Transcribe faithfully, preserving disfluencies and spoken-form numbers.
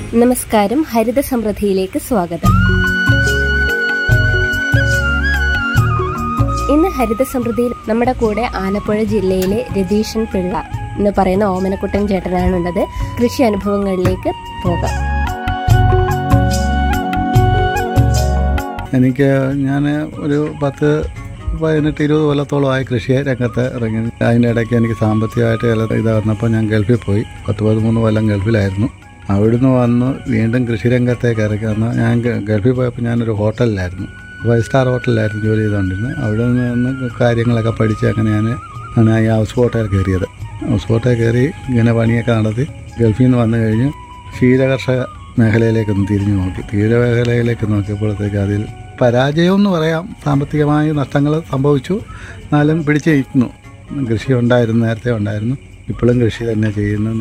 നമസ്കാരം, ഹരിത സമൃദ്ധിയിലേക്ക് സ്വാഗതം. ഇന്ന് ഹരിത സമൃദ്ധിയിൽ നമ്മുടെ കൂടെ ആലപ്പുഴ ജില്ലയിലെ രതീശൻ പിള്ള എന്ന് പറയുന്ന ഓമനക്കുട്ടൻ ചേട്ടനാണുള്ളത്. കൃഷി അനുഭവങ്ങളിലേക്ക് പോകാം. എനിക്ക് ഞാൻ ഒരു പത്ത് പതിനെട്ട് ഇരുപത് കൊല്ലത്തോളമായി കൃഷി രംഗത്ത് ഇറങ്ങി. അതിൻ്റെ ഇടയ്ക്ക് എനിക്ക് സാമ്പത്തികമായിട്ട് ഇത് പറഞ്ഞപ്പോൾ ഞാൻ ഗൾഫിൽ പോയി. പത്ത് പതിമൂന്ന് കൊല്ലം ഗൾഫിലായിരുന്നു. അവിടുന്ന് വന്ന് വീണ്ടും കൃഷി രംഗത്തേക്ക് ഇറക്കി വന്ന് ഞാൻ ഗൾഫിൽ പോയപ്പോൾ ഞാനൊരു ഹോട്ടലിലായിരുന്നു, ഫൈവ് സ്റ്റാർ ഹോട്ടലിലായിരുന്നു ജോലി ചെയ്തുകൊണ്ടിരുന്നത്. അവിടെ നിന്ന് കാര്യങ്ങളൊക്കെ പഠിച്ച് അങ്ങനെ ഞാൻ ആണ് ഈ ഹൗസ് ബോട്ടിൽ കയറിയത്. ഹൗസ് ബോട്ടിൽ കയറി ഇങ്ങനെ പണിയൊക്കെ നടത്തി ഗൾഫിൽ നിന്ന് വന്നു കഴിഞ്ഞ് ക്ഷീരകർഷക മേഖലയിലേക്കൊന്ന് തിരിഞ്ഞു നോക്കി. ക്ഷീരമേഖലയിലേക്ക് നോക്കിയപ്പോഴത്തേക്ക് അതിൽ പരാജയമെന്ന് പറയാം. സാമ്പത്തികമായ നഷ്ടങ്ങൾ സംഭവിച്ചു, എന്നാലും പിടിച്ച് നിൽക്കുന്നു. കൃഷി ഉണ്ടായിരുന്നു, നേരത്തെ ഉണ്ടായിരുന്നു, ഇപ്പോഴും കൃഷി തന്നെ ചെയ്യുന്നു.